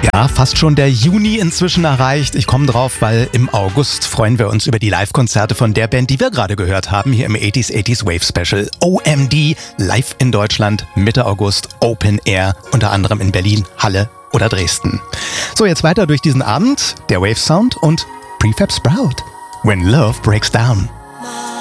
Ja, fast schon der Juni inzwischen erreicht. Ich komme drauf, weil im August freuen wir uns über die Live-Konzerte von der Band, die wir gerade gehört haben, hier im 80s Wave Special. OMD, live in Deutschland, Mitte August, Open Air, unter anderem in Berlin, Halle oder Dresden. So, jetzt weiter durch diesen Abend, der Wave Sound und Prefab Sprout. When Love Breaks Down.